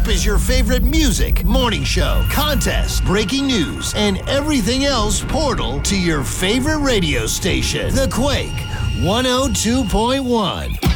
up is your favorite music, morning show, contest, breaking news, and everything else portal to your favorite radio station. The Quake 102.1.